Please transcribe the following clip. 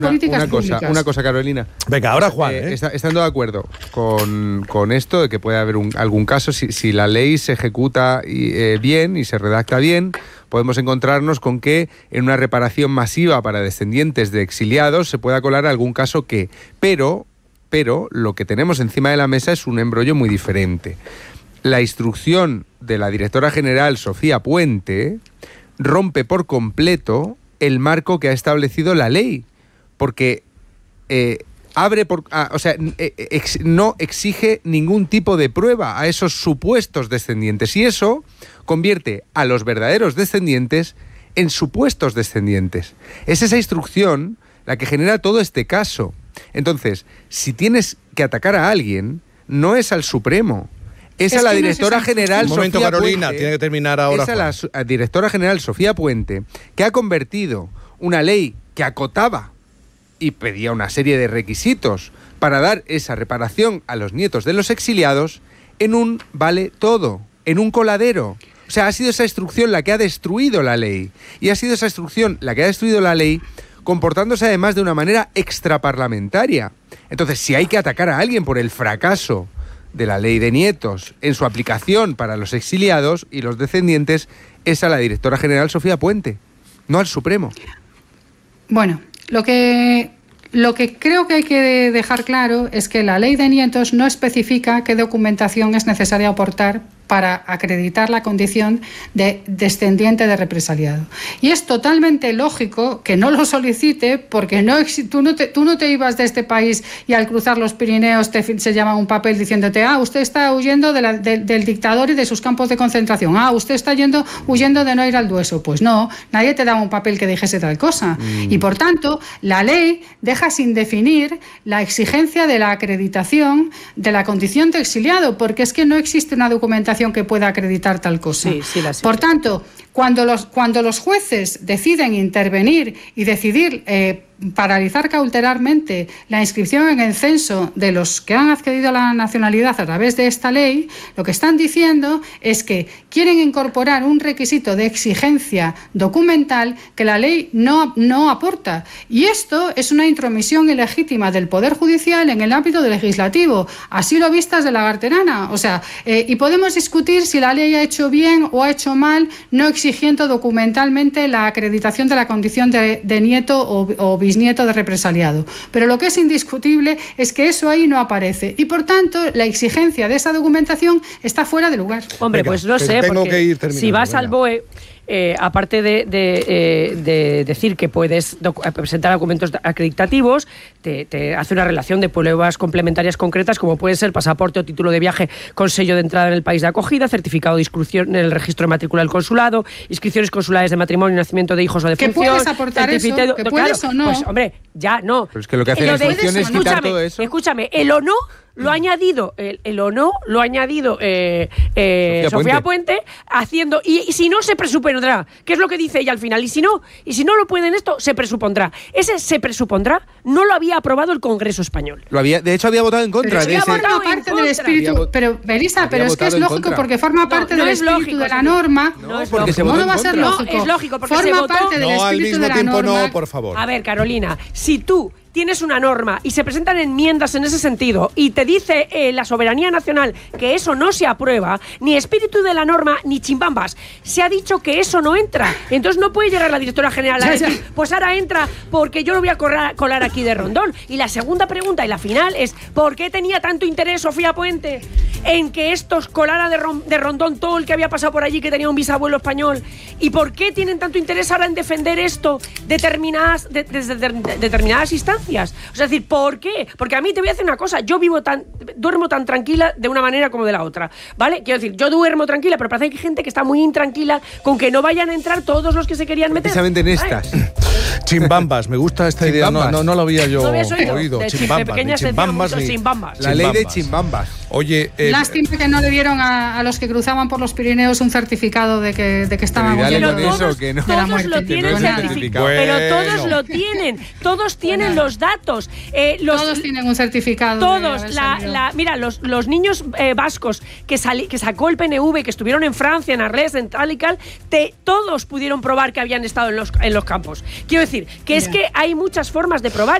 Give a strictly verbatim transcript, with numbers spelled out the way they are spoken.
políticas una cosa, públicas. Una cosa, Carolina. Venga, ahora Juan. Eh, ¿eh? está, estando de acuerdo con, con esto de que puede haber un, algún caso, si, si la ley se ejecuta y, eh, bien y se redacta bien, podemos encontrarnos con que en una reparación masiva para descendientes de exiliados se pueda colar algún caso que... Pero, pero lo que tenemos encima de la mesa es un embrollo muy diferente. La instrucción de la directora general, Sofía Puente, rompe por completo el marco que ha establecido la ley, porque eh, abre por, ah, o sea, eh, ex, no exige ningún tipo de prueba a esos supuestos descendientes, y eso convierte a los verdaderos descendientes en supuestos descendientes. Es esa instrucción la que genera todo este caso. Entonces, si tienes que atacar a alguien, no es al Supremo, es, es a la directora no es general Un momento, Sofía Carolina, Puente, tiene que terminar ahora. Es a la a directora general Sofía Puente, que ha convertido una ley que acotaba y pedía una serie de requisitos para dar esa reparación a los nietos de los exiliados en un vale todo, en un coladero. O sea, ha sido esa instrucción la que ha destruido la ley. Y ha sido esa instrucción la que ha destruido la ley comportándose además de una manera extraparlamentaria. Entonces, si hay que atacar a alguien por el fracaso de la ley de nietos en su aplicación para los exiliados y los descendientes, es a la directora general Sofía Puente, no al Supremo. Bueno, lo que, lo que creo que hay que dejar claro es que la ley de nietos no especifica qué documentación es necesaria aportar para acreditar la condición de descendiente de represaliado. Y es totalmente lógico que no lo solicite, porque no, tú, no te, tú no te ibas de este país y al cruzar los Pirineos te se llama un papel diciéndote, ah, usted está huyendo de la, de, del dictador y de sus campos de concentración, ah, usted está yendo, huyendo de no ir al Dueso. Pues no, nadie te daba un papel que dijese tal cosa. Mm. Y por tanto, la ley deja sin definir la exigencia de la acreditación de la condición de exiliado, porque es que no existe una documentación que pueda acreditar tal cosa. Sí, sí, la Por tanto, cuando los, cuando los jueces deciden intervenir y decidir eh, paralizar cautelarmente la inscripción en el censo de los que han accedido a la nacionalidad a través de esta ley, lo que están diciendo es que quieren incorporar un requisito de exigencia documental que la ley no, no aporta. Y esto es una intromisión ilegítima del Poder Judicial en el ámbito del legislativo. Así lo vistas de la Garterana. O sea, eh, y podemos discutir si la ley ha hecho bien o ha hecho mal, no exigiendo documentalmente la acreditación de la condición de, de nieto o, o bisnieto de represaliado. Pero lo que es indiscutible es que eso ahí no aparece. Y por tanto, la exigencia de esa documentación está fuera de lugar. Hombre, venga, pues no sé, porque si vas venga. al B O E, eh, aparte de, de, eh, de decir que puedes doc- presentar documentos acreditativos, te, te hace una relación de pruebas complementarias concretas, como puede ser pasaporte o título de viaje con sello de entrada en el país de acogida, certificado de inscripción en el registro de matrícula del consulado, inscripciones consulares de matrimonio y nacimiento de hijos o de función. ¿Que puedes aportar eso? ¿Que puedes claro, o no? Pues, hombre, ya no. Pero es que lo que hace la instrucción es quitar todo eso. Escúchame, el o no lo ha añadido, el, el o no lo ha añadido eh, eh, Sofía, Sofía Puente. Puente, haciendo, y, y si no se presupondrá, ¿qué es lo que dice ella al final? Y si no, y si no lo pueden esto, se presupondrá. Ese se presupondrá no lo había aprobado el Congreso español. Lo había, de hecho había votado en contra. Pero de ese... forma parte del espíritu, había, pero Melissa, pero es que es lógico porque forma parte no, no del espíritu lógico, de la norma. No, no es porque lógico. se ¿Cómo no va a ser lógico? No, es lógico porque forma se votó. parte del no, espíritu al mismo de la tiempo norma. no, por favor. A ver, Carolina, si tú tienes una norma y se presentan enmiendas en ese sentido y te dice eh, la soberanía nacional que eso no se aprueba, ni espíritu de la norma ni chimbambas, se ha dicho que eso no entra. Entonces no puede llegar la directora general a ya, decir, ya. pues ahora entra porque yo lo voy a colar, colar aquí de Rondón. Y la segunda pregunta y la final es, ¿por qué tenía tanto interés Sofía Puente en que estos colara de, ron, de Rondón todo el que había pasado por allí que tenía un bisabuelo español? ¿Y por qué tienen tanto interés ahora en defender esto determinadas, de, de, de, de, determinadas instancias? O sea, es decir, ¿por qué? Porque a mí te voy a decir una cosa, yo vivo tan, duermo tan tranquila de una manera como de la otra, ¿vale? Quiero decir, yo duermo tranquila, pero parece que hay gente que está muy intranquila con que no vayan a entrar todos los que se querían meter. Precisamente en estas. Chimbambas, me gusta esta idea, no, no, no lo había yo ¿No habías oído? oído. De Chimbambas, pequeñas chimbambas, ni... chimbambas. La ley de chimbambas. Oye, eh, lástima que no le dieron a, a los que cruzaban por los Pirineos un certificado de que, de que estaban huyendo pero todos, eso, que no, todos lo tienen no certificado. Bueno. Pero todos lo tienen. Todos tienen los los datos. Eh, los, todos tienen un certificado. Todos. La, la, mira, los, los niños eh, vascos que, sali, que sacó el P N V, que estuvieron en Francia, en Arles, en tal y cal, te, todos pudieron probar que habían estado en los, en los campos. Quiero decir, que yeah. es que hay muchas formas de probar.